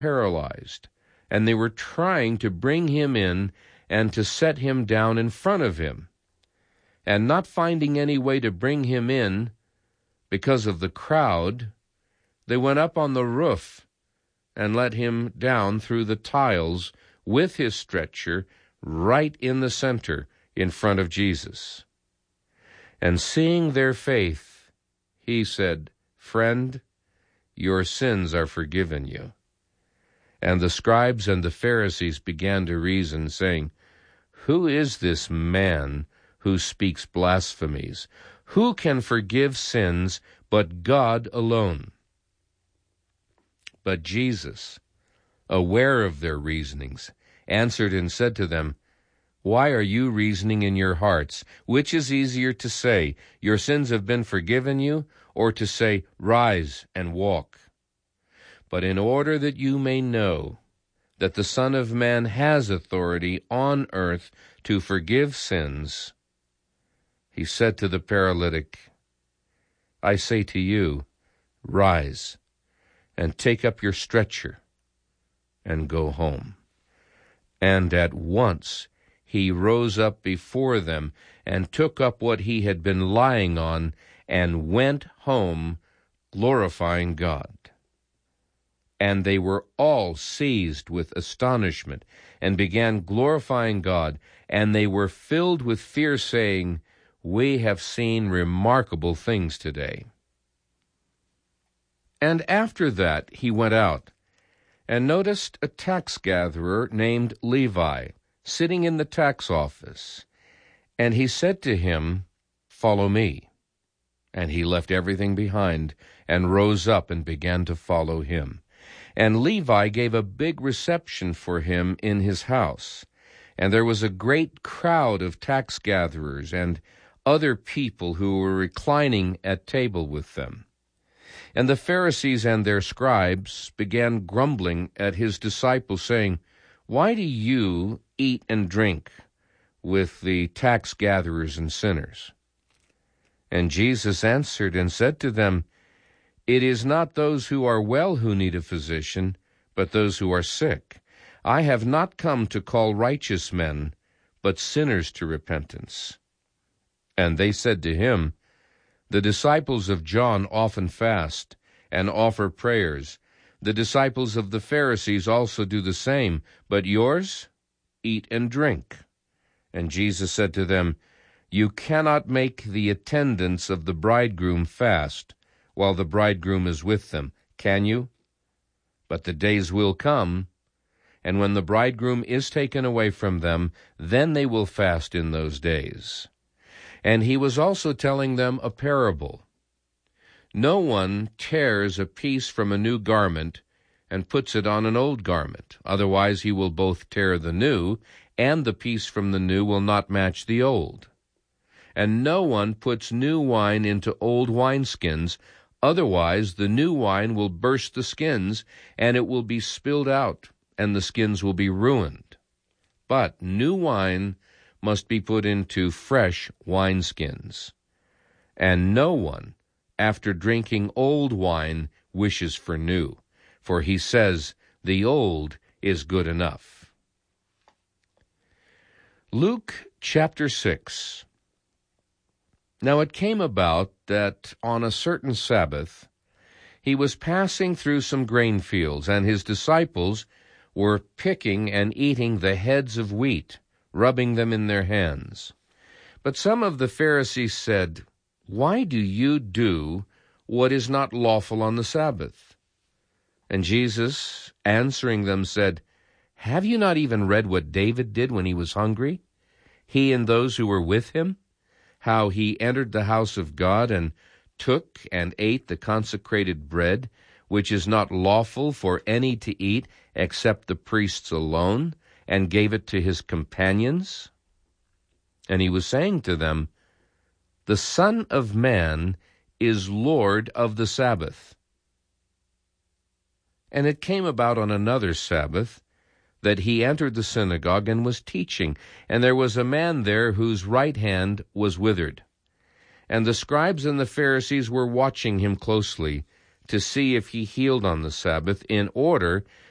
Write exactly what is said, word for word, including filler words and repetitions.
paralyzed, and they were trying to bring him in and to set him down in front of him. And not finding any way to bring him in because of the crowd, they went up on the roof and let him down through the tiles with his stretcher right in the center in front of Jesus. And seeing their faith, he said, "Friend, your sins are forgiven you." And the scribes and the Pharisees began to reason, saying, "Who is this man who speaks blasphemies? Who can forgive sins but God alone?" But Jesus, aware of their reasonings, answered and said to them, "Why are you reasoning in your hearts? Which is easier to say, 'Your sins have been forgiven you,' or to say, 'Rise and walk'? But in order that you may know that the Son of Man has authority on earth to forgive sins," he said to the paralytic, "I say to you, rise and take up your stretcher and go home." And at once he rose up before them and took up what he had been lying on and went home, glorifying God. And they were all seized with astonishment and began glorifying God, and they were filled with fear, saying, "We have seen remarkable things today." And after that he went out and noticed a tax gatherer named Levi sitting in the tax office. And he said to him, "Follow me." And he left everything behind and rose up and began to follow him. And Levi gave a big reception for him in his house. And there was a great crowd of tax gatherers and other people who were reclining at table with them. And the Pharisees and their scribes began grumbling at his disciples, saying, "Why do you eat and drink with the tax gatherers and sinners?" And Jesus answered and said to them, "It is not those who are well who need a physician, but those who are sick. I have not come to call righteous men, but sinners to repentance." And they said to him, "The disciples of John often fast and offer prayers. The disciples of the Pharisees also do the same, but yours eat and drink." And Jesus said to them, "You cannot make the attendants of the bridegroom fast while the bridegroom is with them, can you? But the days will come, and when the bridegroom is taken away from them, then they will fast in those days." And he was also telling them a parable. "No one tears a piece from a new garment and puts it on an old garment. Otherwise he will both tear the new, and the piece from the new will not match the old. And no one puts new wine into old wineskins. Otherwise the new wine will burst the skins, and it will be spilled out, and the skins will be ruined. But new wine must be put into fresh wineskins. And no one, after drinking old wine, wishes for new, for he says, 'The old is good enough.'" Luke chapter six. Now it came about that on a certain Sabbath he was passing through some grain fields, and his disciples were picking and eating the heads of wheat, rubbing them in their hands. But some of the Pharisees said, "Why do you do what is not lawful on the Sabbath?" And Jesus, answering them, said, "Have you not even read what David did when he was hungry, he and those who were with him? How he entered the house of God and took and ate the consecrated bread, which is not lawful for any to eat except the priests alone, and gave it to his companions?" And he was saying to them, "The Son of Man is Lord of the Sabbath." And it came about on another Sabbath that he entered the synagogue and was teaching, and there was a man there whose right hand was withered. And the scribes and the Pharisees were watching him closely to see if he healed on the Sabbath, in order